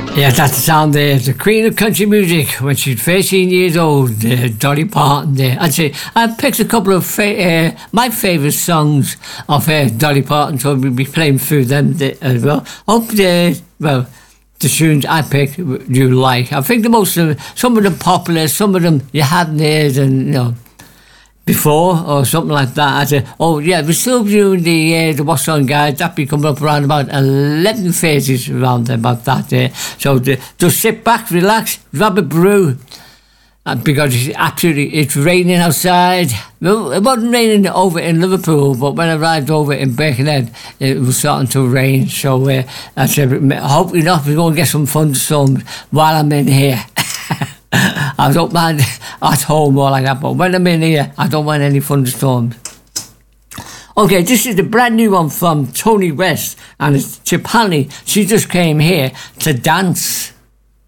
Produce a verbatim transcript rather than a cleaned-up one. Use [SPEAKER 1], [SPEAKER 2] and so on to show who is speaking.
[SPEAKER 1] Yeah, that's the sound there. The queen of country music when she's thirteen years old, uh, Dolly Parton there. I'd say I picked a couple of fa- uh, my favourite songs of uh, Dolly Parton, so we'll be playing through them there as well. Hope the, well, the tunes I pick you like. I think the most of them, some of them popular, some of them you hadn't heard and, you know, before or something like that. I said, oh yeah, we're still doing the uh, the What's On Guide. That'll be coming up around about eleven thirty, around about that there. So the, just sit back, relax, grab a brew, and because it's absolutely, it's raining outside. Well, it wasn't raining over in Liverpool, but when I arrived over in Birkenhead, it was starting to rain. So uh, I said, hopefully not, we're going to get some thunderstorms while I'm in here. I don't mind at home or like that, but when I'm in here, I don't want any thunderstorms. Okay, this is the brand new one from Tony West, and it's Chipani. She just came here to dance.